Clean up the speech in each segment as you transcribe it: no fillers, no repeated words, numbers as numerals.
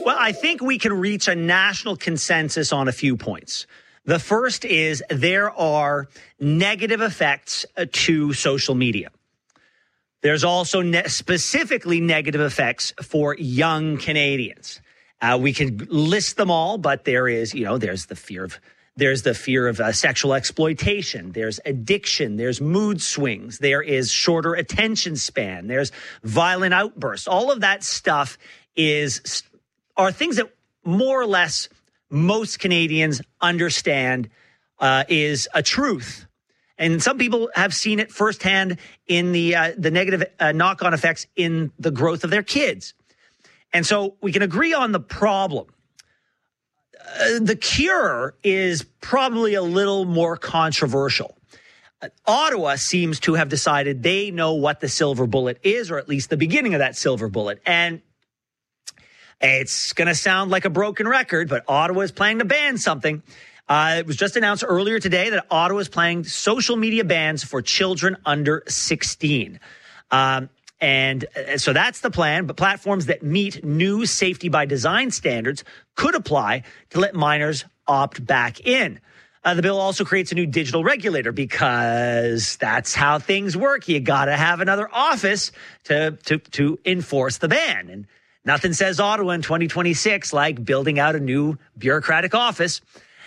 Well, I think we can reach a national consensus on a few points. The first is there are negative effects to social media. There's also specifically negative effects for young Canadians. We can list them all, but there's the fear of sexual exploitation. There's addiction. There's mood swings. There is shorter attention span. There's violent outbursts. All of that stuff are things that more or less most Canadians understand is a truth. And some people have seen it firsthand in the negative knock-on effects in the growth of their kids. And so we can agree on the problem. The cure is probably a little more controversial. Ottawa seems to have decided they know what the silver bullet is, or at least the beginning of that silver bullet. And it's going to sound like a broken record, but Ottawa is planning to ban something. It was just announced earlier today that Ottawa is planning social media bans for children under 16. And so that's the plan. But platforms that meet new safety by design standards could apply to let minors opt back in. The bill also creates a new digital regulator because that's how things work. You got to have another office to enforce the ban. And nothing says Ottawa in 2026 like building out a new bureaucratic office.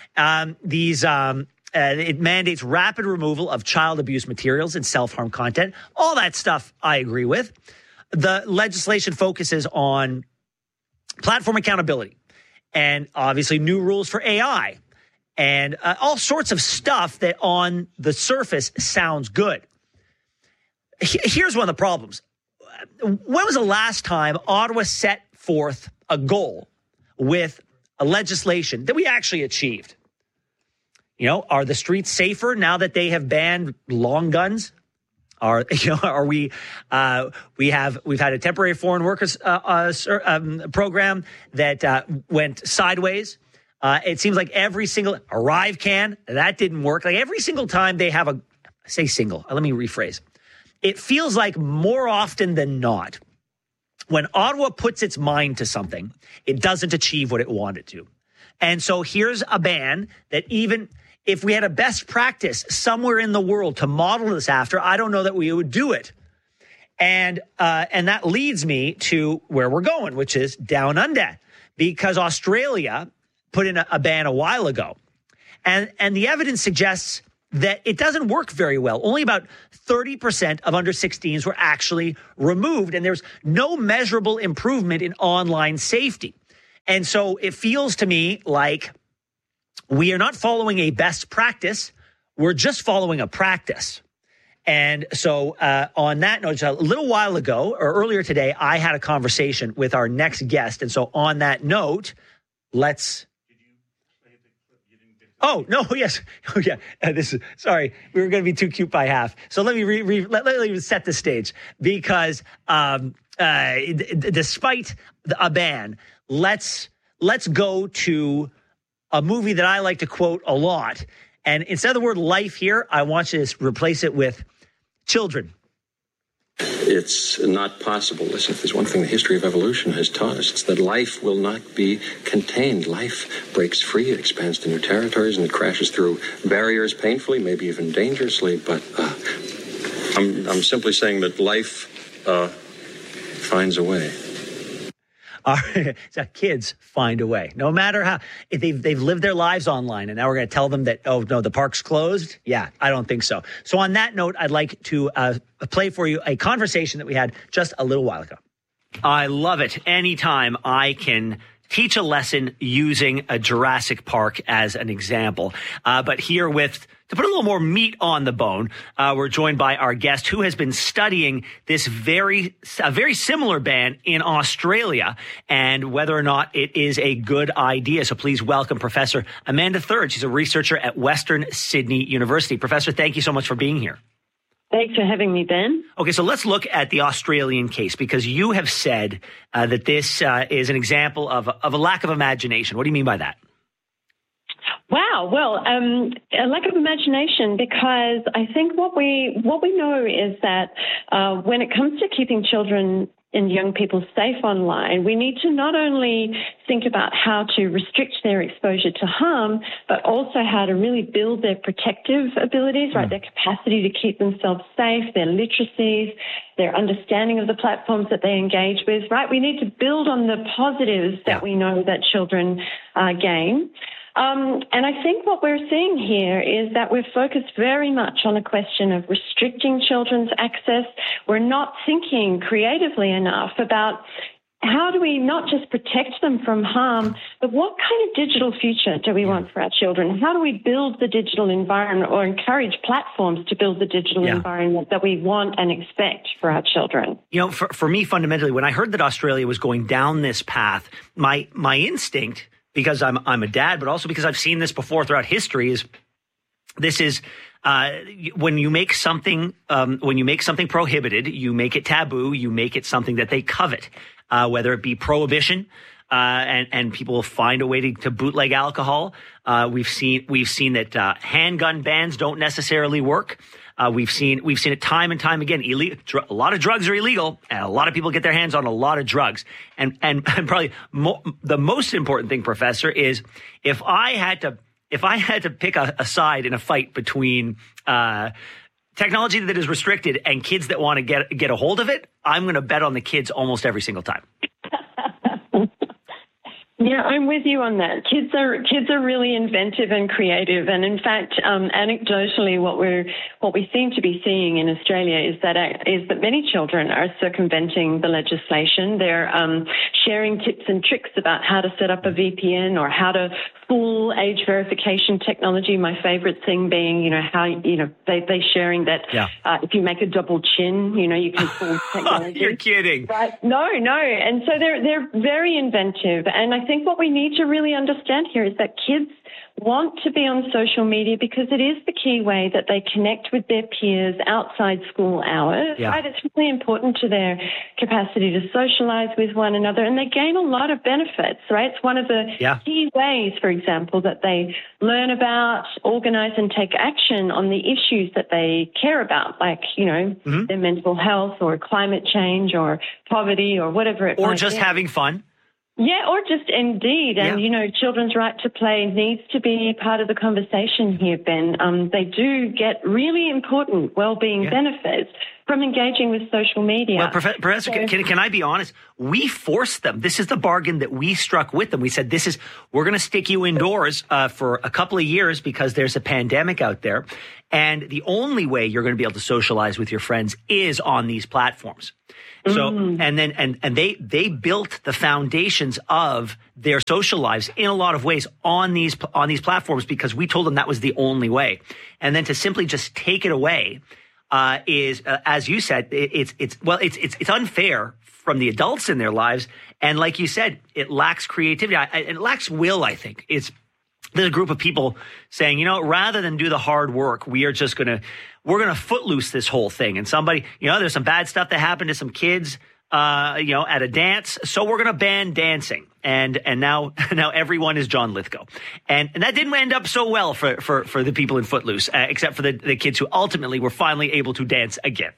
It mandates rapid removal of child abuse materials and self-harm content. All that stuff I agree with. The legislation focuses on platform accountability and obviously new rules for AI and all sorts of stuff that on the surface sounds good. Here's one of the problems. When was the last time Ottawa set forth a goal with a legislation that we actually achieved? Are the streets safer now that they have banned long guns? We've had a temporary foreign workers program that went sideways. It seems like every single ArriveCan, that didn't work. Like every single time they have let me rephrase. It feels like more often than not, when Ottawa puts its mind to something, it doesn't achieve what it wanted to. And so here's a ban that even if we had a best practice somewhere in the world to model this after, I don't know that we would do it. And that leads me to where we're going, which is down under, because Australia put in a ban a while ago. And the evidence suggests that it doesn't work very well. Only about 30% of under 16s were actually removed, and there's no measurable improvement in online safety. And so it feels to me like we are not following a best practice. We're just following a practice. And so on that note, a little while ago or earlier today, I had a conversation with our next guest. And so on that note, let's... Oh, no, yes. Oh, yeah. Sorry, we were going to be too cute by half. So let me let me set the stage because despite a ban, let's go to a movie that I like to quote a lot. And instead of the word life here, I want you to replace it with children. It's not possible. Listen, if there's one thing the history of evolution has taught us, it's that life will not be contained. Life breaks free, it expands to new territories, and it crashes through barriers painfully, maybe even dangerously. But I'm simply saying that life finds a way. All right. So kids find a way, no matter how if they've lived their lives online. And now we're going to tell them that, oh, no, the park's closed. Yeah, I don't think so. So on that note, I'd like to play for you a conversation that we had just a little while ago. I love it. Anytime I can teach a lesson using a Jurassic Park as an example. But here to put a little more meat on the bone, we're joined by our guest who has been studying this very similar ban in Australia and whether or not it is a good idea. So please welcome Professor Amanda Third. She's a researcher at Western Sydney University. Professor, thank you so much for being here. Thanks for having me, Ben. Okay, so let's look at the Australian case because you have said that this is an example of a lack of imagination. What do you mean by that? Wow. Well, a lack of imagination because I think what we know is that when it comes to keeping children and young people safe online, we need to not only think about how to restrict their exposure to harm, but also how to really build their protective abilities, right? Their capacity to keep themselves safe, their literacies, their understanding of the platforms that they engage with, right? We need to build on the positives that we know that children gain. And I think what we're seeing here is that we're focused very much on the question of restricting children's access. We're not thinking creatively enough about how do we not just protect them from harm, but what kind of digital future do we want for our children? How do we build the digital environment or encourage platforms to build the digital environment that we want and expect for our children? You know, for me, fundamentally, when I heard that Australia was going down this path, my instinct, because I'm a dad, but also because I've seen this before throughout history, is when you make something prohibited, you make it taboo, you make it something that they covet, whether it be prohibition, and people will find a way to bootleg alcohol. We've seen that handgun bans don't necessarily work. We've seen it time and time again. A lot of drugs are illegal, and a lot of people get their hands on a lot of drugs. And probably the most important thing, Professor, is if I had to pick a side in a fight between technology that is restricted and kids that want to get a hold of it, I'm going to bet on the kids almost every single time. Yeah, I'm with you on that. Kids are really inventive and creative, and in fact, anecdotally, what we seem to be seeing in Australia is that many children are circumventing the legislation. They're sharing tips and tricks about how to set up a VPN or how to fool age verification technology. My favorite thing being, how they sharing that if you make a double chin, you can fool technology. You're kidding, right? No, and so they're very inventive, and I think what we need to really understand here is that kids want to be on social media because it is the key way that they connect with their peers outside school hours, right? It's really important to their capacity to socialize with one another, and they gain a lot of benefits, right? It's one of the key ways, for example, that they learn about, organize, and take action on the issues that they care about, like, their mental health or climate change or poverty or whatever it might be. Or just having fun. Yeah, or just indeed. And, children's right to play needs to be part of the conversation here, Ben. They do get really important well-being benefits from engaging with social media. Well, Professor, can I be honest? We forced them. This is the bargain that we struck with them. We said, we're going to stick you indoors for a couple of years because there's a pandemic out there. And the only way you're going to be able to socialize with your friends is on these platforms. So, and they built the foundations of their social lives in a lot of ways on these platforms because we told them that was the only way. And then to simply just take it away is, as you said, it's unfair from the adults in their lives. And like you said, it lacks creativity. It lacks will, I think. There's a group of people saying, rather than do the hard work, we're going to footloose this whole thing. And somebody, there's some bad stuff that happened to some kids, at a dance. So we're going to ban dancing. And now everyone is John Lithgow. And that didn't end up so well for the people in Footloose, except for the kids who ultimately were finally able to dance again.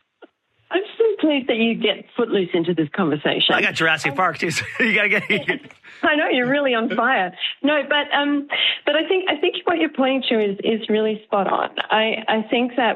I'm so pleased that you get Footloose into this conversation. I got Jurassic Park too, so you got to get. I know you're really on fire. No, but I think what you're pointing to is really spot on. I think that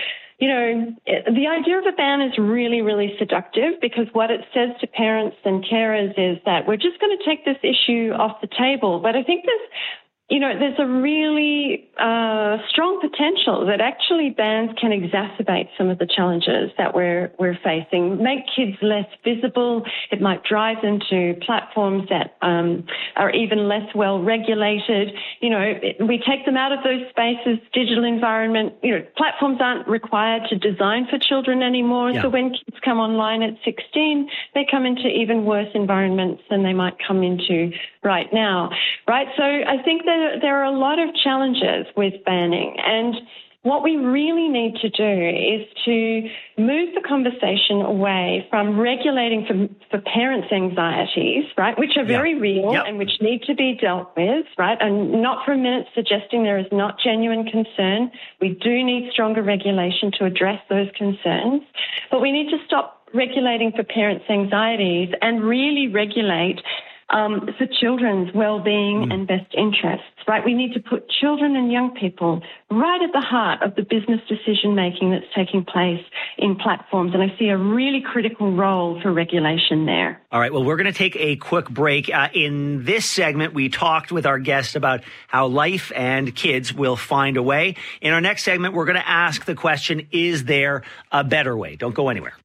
the idea of a ban is really, really seductive because what it says to parents and carers is that we're just going to take this issue off the table. But I think there's a really strong potential that actually bans can exacerbate some of the challenges that we're facing, make kids less visible. It might drive them to platforms that are even less well regulated. We take them out of those spaces, digital environment. Platforms aren't required to design for children anymore. Yeah. So when kids come online at 16, they come into even worse environments than they might come into right now, right? So I think that there are a lot of challenges with banning, and what we really need to do is to move the conversation away from regulating for parents' anxieties, right, which are very real and which need to be dealt with, right, and not for a minute suggesting there is not genuine concern. We do need stronger regulation to address those concerns, but we need to stop regulating for parents' anxieties and really regulate for children's well-being and best interests, right? We need to put children and young people right at the heart of the business decision-making that's taking place in platforms, and I see a really critical role for regulation there. All right, well, we're going to take a quick break. In this segment, we talked with our guest about how life and kids will find a way. In our next segment, we're going to ask the question, is there a better way? Don't go anywhere.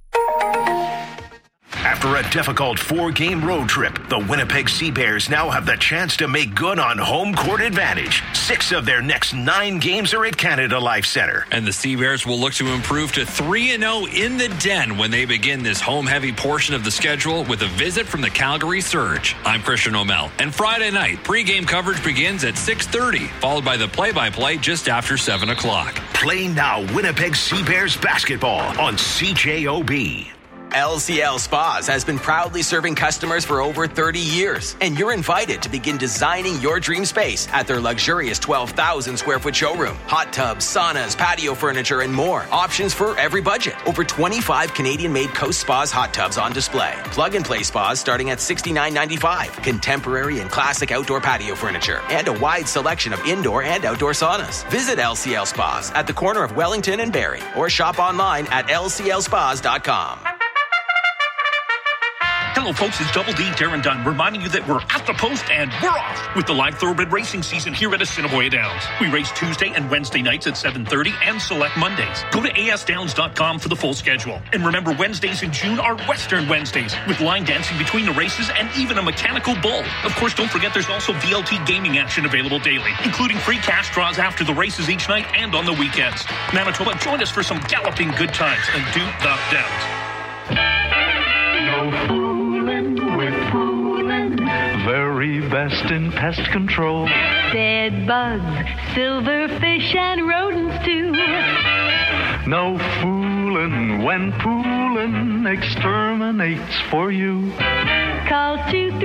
After a difficult 4-game road trip, the Winnipeg Sea Bears now have the chance to make good on home court advantage. 6 of their next 9 games are at Canada Life Centre. And the Sea Bears will look to improve to 3-0 in the Den when they begin this home-heavy portion of the schedule with a visit from the Calgary Surge. I'm Christian O'Mell. And Friday night, pregame coverage begins at 6:30, followed by the play-by-play just after 7 o'clock. Play now Winnipeg Sea Bears basketball on CJOB. LCL Spas has been proudly serving customers for over 30 years, and you're invited to begin designing your dream space at their luxurious 12,000 square foot showroom. Hot tubs, saunas, patio furniture, and more. Options for every budget. Over 25 Canadian-made Coast Spas hot tubs on display. Plug-and-play spas starting at $69.95. Contemporary and classic outdoor patio furniture, and a wide selection of indoor and outdoor saunas. Visit LCL Spas at the corner of Wellington and Barrie, or shop online at lclspas.com. Hello, folks. It's Double D Darren Dunn reminding you that we're at the post and we're off with the live thoroughbred racing season here at Assiniboia Downs. We race Tuesday and Wednesday nights at 7:30 and select Mondays. Go to asdowns.com for the full schedule. And remember, Wednesdays in June are Western Wednesdays with line dancing between the races and even a mechanical bull. Of course, don't forget there's also VLT gaming action available daily, including free cash draws after the races each night and on the weekends. Manitoba, join us for some galloping good times and do the Downs. No very best in pest control. Bed bugs, silverfish, and rodents too. No foolin' when poolin' exterminates for you. Call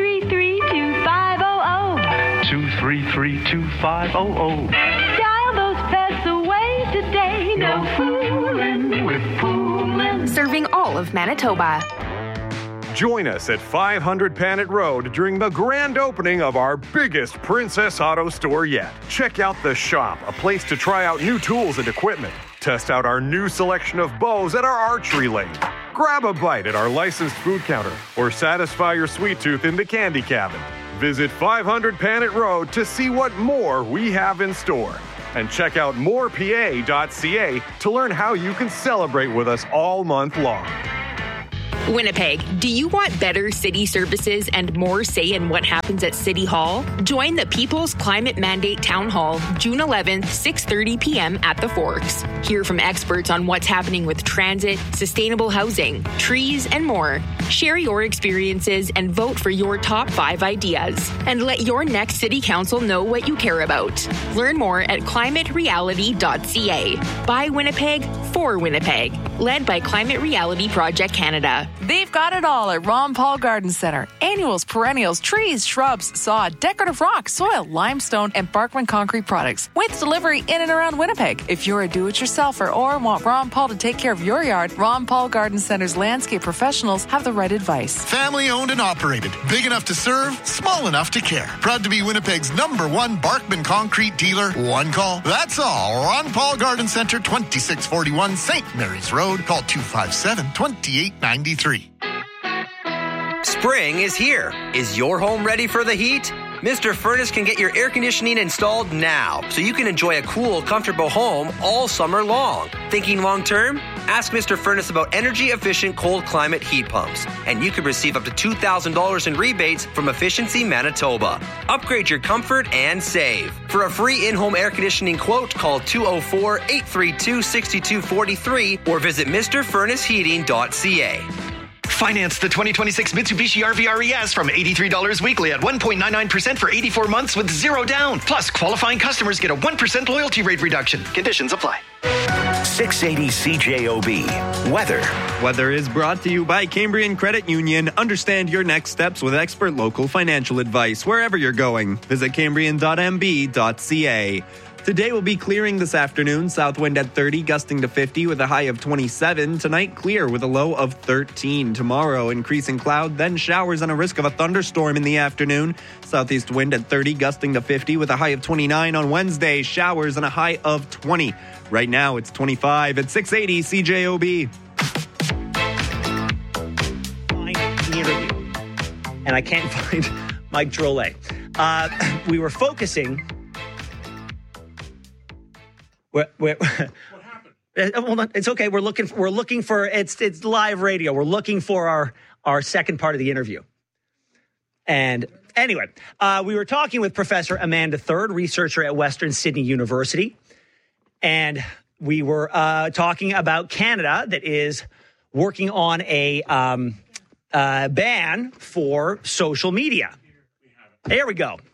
233-2500. 233-2500. Dial those pests away today. No foolin' with poolin'. Serving all of Manitoba. Join us at 500 Panet Road during the grand opening of our biggest Princess Auto store yet. Check out The Shop, a place to try out new tools and equipment. Test out our new selection of bows at our archery lane. Grab a bite at our licensed food counter or satisfy your sweet tooth in the candy cabin. Visit 500 Panet Road to see what more we have in store. And check out morepa.ca to learn how you can celebrate with us all month long. Winnipeg, do you want better city services and more say in what happens at City Hall? Join the People's Climate Mandate Town Hall, June 11th, 6:30 p.m. at the Forks. Hear from experts on what's happening with transit, sustainable housing, trees, and more. Share your experiences and vote for your top 5 ideas. And let your next City Council know what you care about. Learn more at climatereality.ca. By Winnipeg, for Winnipeg. Led by Climate Reality Project Canada. They've got it all at Ron Paul Garden Centre. Annuals, perennials, trees, shrubs, sod, decorative rock, soil, limestone, and Barkman concrete products. With delivery in and around Winnipeg. If you're a do-it-yourselfer or want Ron Paul to take care of your yard, Ron Paul Garden Centre's landscape professionals have the right advice. Family owned and operated. Big enough to serve, small enough to care. Proud to be Winnipeg's #1 Barkman concrete dealer. One call. That's all. Ron Paul Garden Centre, 2641 St. Mary's Road. Call 257-2893. Spring is here. Is your home ready for the heat? Mr. Furnace can get your air conditioning installed now so you can enjoy a cool, comfortable home all summer long. Thinking long term? Ask Mr. Furnace about energy-efficient cold climate heat pumps, and you could receive up to $2,000 in rebates from Efficiency Manitoba. Upgrade your comfort and save. For a free in-home air conditioning quote, call 204-832-6243 or visit MrFurnaceHeating.ca. Finance the 2026 Mitsubishi RVR-ES from $83 weekly at 1.99% for 84 months with zero down. Plus, qualifying customers get a 1% loyalty rate reduction. Conditions apply. 680 CJOB. Weather. Weather is brought to you by Cambrian Credit Union. Understand your next steps with expert local financial advice wherever you're going. Visit Cambrian.mb.ca. Today will be clearing this afternoon. South wind at 30, gusting to 50 with a high of 27. Tonight, clear with a low of 13. Tomorrow, increasing cloud, then showers and a risk of a thunderstorm in the afternoon. Southeast wind at 30, gusting to 50 with a high of 29 on Wednesday. Showers and a high of 20. Right now, it's 25 at 680 CJOB. And I can't find Mike Drolet. We were focusing. What happened? Hold on. It's okay. We're looking for it's live radio. We're looking for our second part of the interview. And anyway, we were talking with Professor Amanda Third, researcher at Western Sydney University. And we were talking about Canada that is working on a ban for social media. There we go.